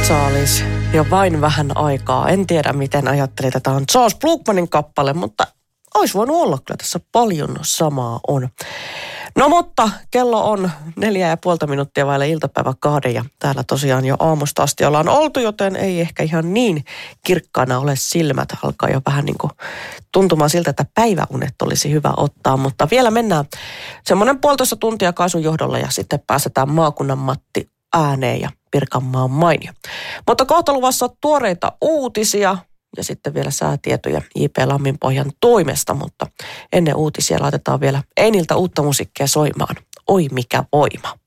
Marsalis ja vain vähän aikaa. En tiedä, miten ajattelit, että tämä on Charles Blukmanin kappale, mutta olisi voinut olla, kyllä tässä paljon samaa on. No mutta kello on 4,5 minuuttia vaille iltapäivä 2 ja täällä tosiaan jo aamusta asti ollaan oltu, joten ei ehkä ihan niin kirkkaana ole silmät. Alkaa jo vähän niin kuin tuntumaan siltä, että päiväunet olisi hyvä ottaa, mutta vielä mennään semmoinen 1,5 tuntia Kaisun johdolla ja sitten pääsetään maakunnan Matti ääneen ja Pirkanmaan mainio. Mutta kohta luvassa tuoreita uutisia ja sitten vielä säätietoja J.P. Lamminpohjan toimesta, mutta ennen uutisia laitetaan vielä Einiltä uutta musiikkia soimaan. Oi mikä voima.